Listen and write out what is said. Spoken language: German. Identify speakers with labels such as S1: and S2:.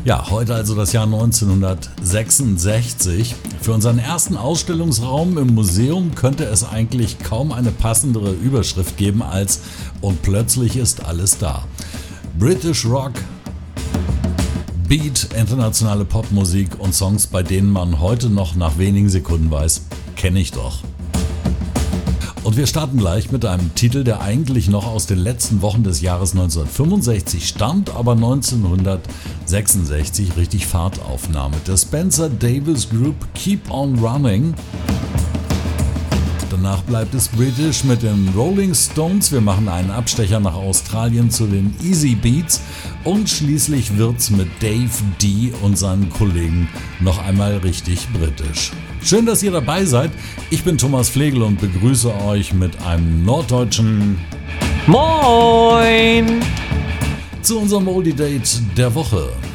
S1: Ja, heute also das Jahr 1966. Für unseren ersten Ausstellungsraum im Museum könnte es eigentlich kaum eine passendere Überschrift geben als "Und plötzlich ist alles da". British Rock, Beat, internationale Popmusik und Songs, bei denen man heute noch nach wenigen Sekunden weiß, kenne ich doch. Und wir starten gleich mit einem Titel, der eigentlich noch aus den letzten Wochen des Jahres 1965 stammt, aber 1966 richtig Fahrt aufnahm. Mit der Spencer Davis Group Keep on Running. Danach bleibt es britisch mit den Rolling Stones. Wir machen einen Abstecher nach Australien zu den Easy Beats. Und schließlich wird's mit Dave D und seinen Kollegen noch einmal richtig britisch. Schön, dass ihr dabei seid. Ich bin Thomas Flegel und begrüße euch mit einem norddeutschen
S2: Moin!
S1: zu unserem Oldie Date der Woche.